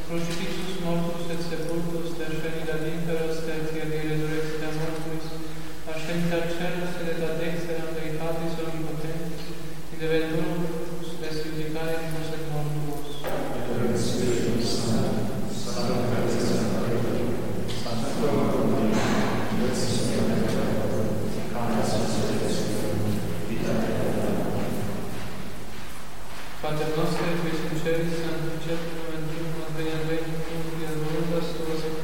crucifixus mortus et sepultus, descendit ad inferos, tertia die resurrectia mortuis, ascendit ad caelos et ad dexteram Dei Patris omnipotentis, id eventurum fructus est iudicare animos et mortuos. Et Spiritus Sanctus, Sancta Christus Maria, Sancta Maria, Deus Pater noster, qui in celis, sanctificetur nomen tuum, adveniat regnum tuum, fiat voluntas tua,